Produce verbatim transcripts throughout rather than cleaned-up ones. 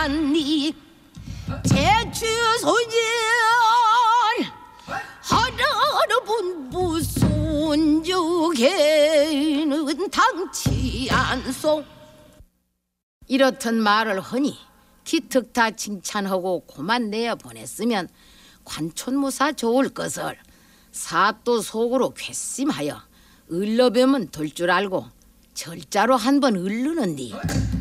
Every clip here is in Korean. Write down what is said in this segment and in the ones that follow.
니 제추소년 하나는 무슨 적에는 당치 않소. 이렇던 말을 하니 기특 다 칭찬하고 고만 내어 보냈으면 관촌무사 좋을 것을 사또 속으로 괘씸하여 을러뵈면 될 줄 알고 절자로 한번 을르는디.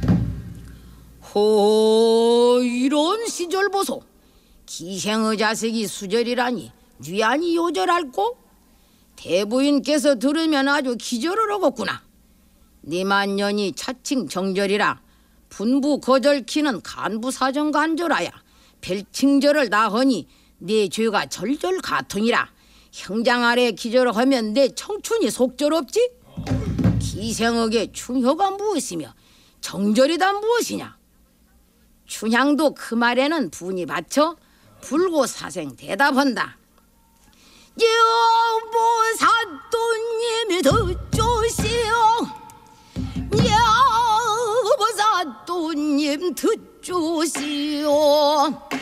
호 이런 시절 보소. 기생의 자식이 수절이라니 뉘안이 요절할꼬. 대부인께서 들으면 아주 기절을 하겠구나. 니만년이 차칭 정절이라 분부 거절키는 간부 사정 간절하야 별칭절을 다 하니 네 죄가 절절 같으니라. 형장 아래 기절을 하면 내 청춘이 속절없지? 기생에게 충효가 무엇이며 정절이다 무엇이냐? 춘향도 그 말에는 분이 받쳐 불고사생 대답한다. 여보사또님이 듣조시오. 여보사또님 듣조시오.